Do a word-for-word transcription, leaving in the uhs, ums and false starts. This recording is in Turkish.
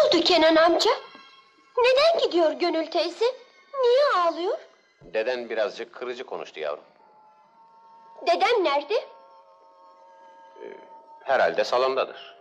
oldu Kenan amca? Neden gidiyor Gönül teyze? Niye ağlıyor? Deden birazcık kırıcı konuştu yavrum. Dedem nerede? Herhalde salondadır.